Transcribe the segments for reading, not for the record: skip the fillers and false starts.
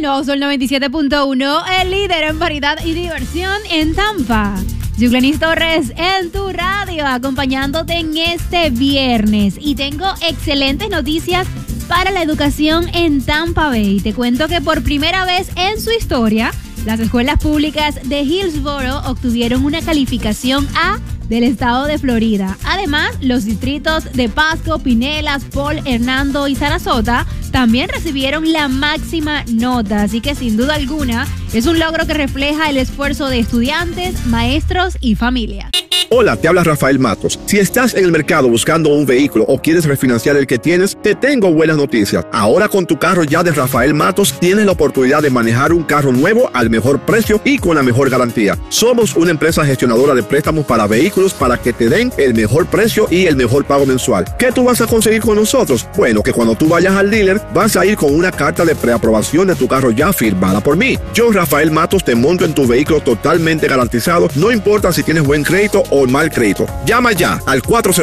No, Sol 97.1, el líder en variedad y diversión en Tampa. Yuglenis Torres en tu radio, acompañándote en este viernes. Y tengo excelentes noticias para la educación en Tampa Bay. Te cuento que por primera vez en su historia, las escuelas públicas de Hillsborough obtuvieron una calificación A del estado de Florida. Además, los distritos de Pasco, Pinellas, Paul, Hernando y Sarasota también recibieron la máxima nota. Así que sin duda alguna es un logro que refleja el esfuerzo de estudiantes, maestros y familias. Hola, te habla Rafael Matos. Si estás en el mercado buscando un vehículo o quieres refinanciar el que tienes, te tengo buenas noticias. Ahora con tu carro ya de Rafael Matos tienes la oportunidad de manejar un carro nuevo al mejor precio y con la mejor garantía. Somos una empresa gestionadora de préstamos para vehículos para que te den el mejor precio y el mejor pago mensual. ¿Qué tú vas a conseguir con nosotros? Bueno, que cuando tú vayas al dealer vas a ir con una carta de preaprobación de tu carro ya firmada por mí. Yo, Rafael Matos, te monto en tu vehículo totalmente garantizado, no importa si tienes buen crédito o mal crédito. Llama ya al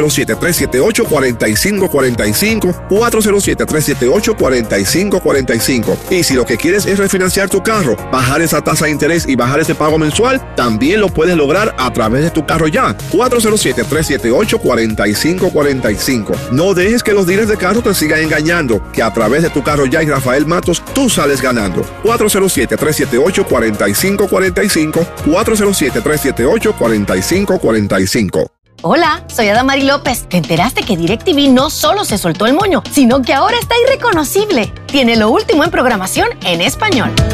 407-378-4545, 407-378-4545. Y si lo que quieres es refinanciar tu carro, bajar esa tasa de interés y bajar ese pago mensual, también lo puedes lograr a través de tu carro ya. 407-378-4545. No dejes que los dealers de carro te sigan engañando, que a través de tu carro ya y Rafael Matos, tú sales ganando. 407-378-4545, 407-378-4545. Hola, soy Adamari López. ¿Te enteraste que DirecTV no solo se soltó el moño, sino que ahora está irreconocible? Tiene lo último en programación en español.